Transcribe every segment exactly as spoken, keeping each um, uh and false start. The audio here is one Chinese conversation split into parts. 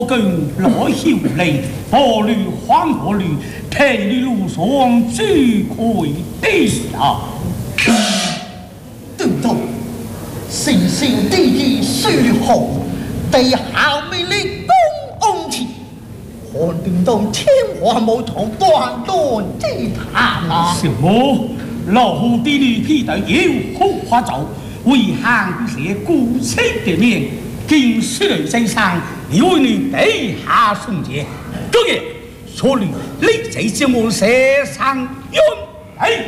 跟来后来，步履黄河里，体力路上只可以地下。 对头，星星地地水好，地下美丽公翁气，看叮当天花木堂断断地毯啊！ 什么？老虎地里披的有好花招，为汉不写古色的面，今世人身上。你为你地下送节，这个所以你这节目世上用来。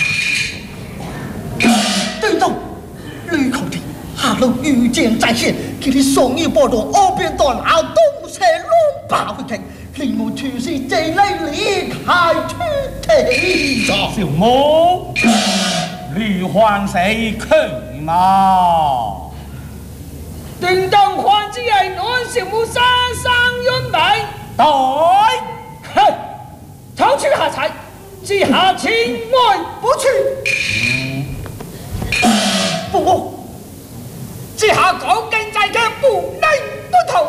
对头，吕口的下路遇见在线，给你送一波到二边段后东西乱把回去，你们全是这类离开出体的。 小魔，你换谁去嘛？ 叮当换之系暖小母山上云美， 对， 哼，草出下财，之下情爱不去。父母， 之下讲经济嘅不能不逃。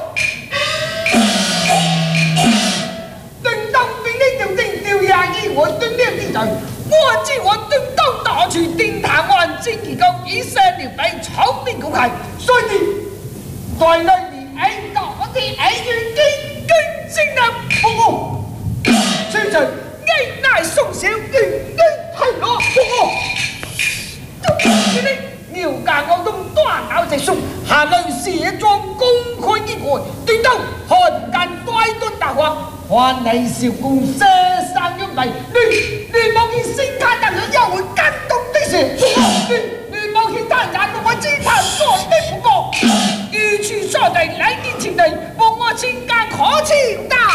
叮当兵呢就定掉廿二我蹲呢啲人，我知我叮当打住电塔案之结构以上條俾草面估係，所以在內年喺嗰啲喺遠見更精能父母，雖然危難送小遠遠係我父母，今日苗家我東端咬直送，下輪寫狀公開意外，叮當看間呆蹲大話。還你小公車生咗嚟，你你冇見星卡特咗又會跟動的事，你你冇見單眼我知他所的不過，如此所地兩件前地，望我千間可千大。